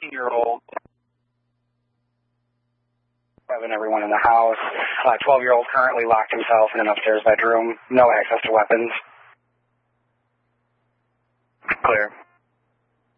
13-year-old. Having everyone in the house. 12-year-old currently locked himself in an upstairs bedroom. No access to weapons. Clear.